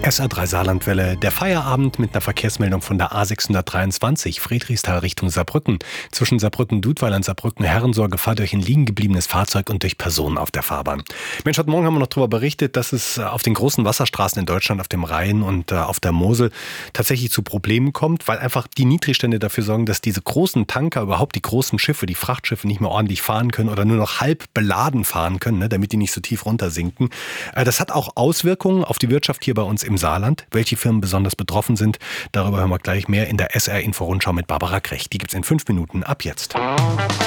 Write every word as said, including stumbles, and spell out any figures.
S R drei Saarlandwelle, der Feierabend mit einer Verkehrsmeldung von der A sechshundertdreiundzwanzig, Friedrichsthal Richtung Saarbrücken. Zwischen Saarbrücken-Dudweiler und Saarbrücken-Herrensohr Gefahr durch ein liegen gebliebenes Fahrzeug und durch Personen auf der Fahrbahn. Mensch, heute Morgen haben wir noch darüber berichtet, dass es auf den großen Wasserstraßen in Deutschland, auf dem Rhein und auf der Mosel tatsächlich zu Problemen kommt, weil einfach die Niedrigstände dafür sorgen, dass diese großen Tanker, überhaupt die großen Schiffe, die Frachtschiffe nicht mehr ordentlich fahren können oder nur noch halb beladen fahren können, ne, damit die nicht so tief runtersinken. Das hat auch Auswirkungen auf die Wirtschaft hier bei uns im Saarland. Welche Firmen besonders betroffen sind, darüber hören wir gleich mehr in der S R-Info-Rundschau mit Barbara Krech. Die gibt's in fünf Minuten ab jetzt.